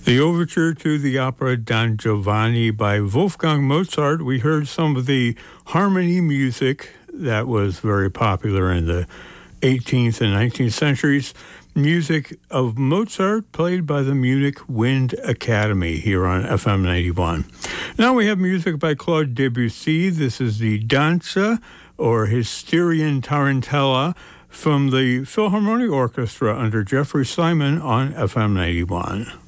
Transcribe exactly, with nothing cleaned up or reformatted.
The overture to the opera Don Giovanni by Wolfgang Mozart. We heard some of the harmony music that was very popular in the eighteenth and nineteenth centuries. Music of Mozart played by the Munich Wind Academy here on F M ninety-one. Now we have music by Claude Debussy. This is the Danza or Hysterian Tarantella from the Philharmonic Orchestra under Jeffrey Simon on F M ninety-one.